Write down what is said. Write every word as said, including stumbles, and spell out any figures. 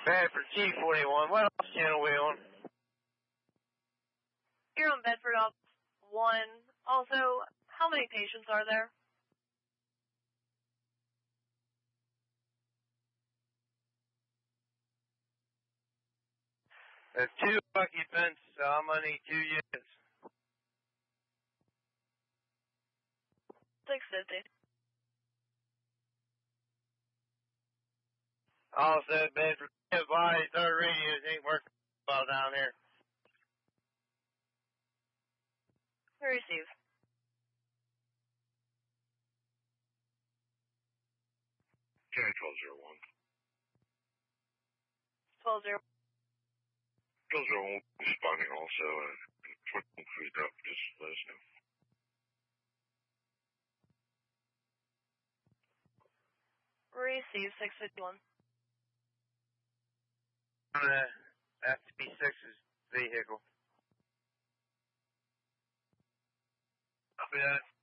Bedford G forty-one, what else channel we on? You're on Bedford off one. Also, how many patients are there? There's two occupants, so I'm gonna need two units. six fifty. Also, Bedford, advised our radios ain't working well down here. Receive. Okay, twelve zero one. twelve zero. twelve zero one responding also, and uh, please up, just let us know. Receive six fifty-one. On the F T six's vehicle. Copy that.